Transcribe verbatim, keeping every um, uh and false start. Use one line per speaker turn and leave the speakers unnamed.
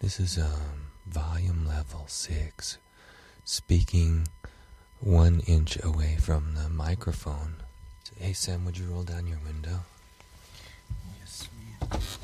This is um, volume level six, speaking one inch away from the microphone. Hey Sam, would you roll down your window?
Yes, sweet.